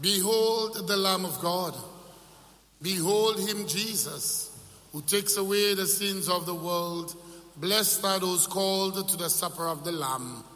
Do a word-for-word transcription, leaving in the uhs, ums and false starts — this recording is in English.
Behold the Lamb of God. Behold him, Jesus, who takes away the sins of the world. Blessed are those called to the supper of the Lamb.